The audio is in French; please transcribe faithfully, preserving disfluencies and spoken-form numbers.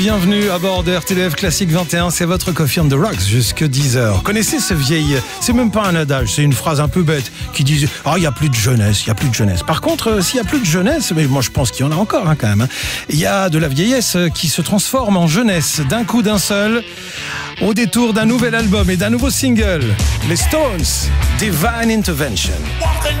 Bienvenue à bord de R T L F Classique vingt et un, c'est votre Coffee on the Rocks jusque dix heures. Connaissez ce vieil, c'est même pas un adage, c'est une phrase un peu bête qui dit « Ah, oh, il n'y a plus de jeunesse, il n'y a plus de jeunesse ». Par contre, euh, s'il n'y a plus de jeunesse, mais moi je pense qu'il y en a encore hein, quand même, il hein, y a de la vieillesse qui se transforme en jeunesse d'un coup d'un seul, au détour d'un nouvel album et d'un nouveau single. Les Stones, Divine Intervention.